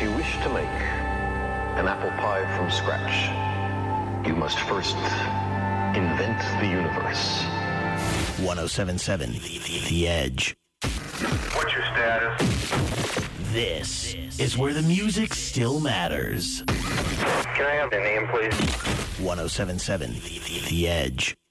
you wish to make an apple pie from scratch, you must first invent the universe. 107.7 The Edge. What's your status? This is where the music still matters. Can I have your name, please? 107.7 The Edge.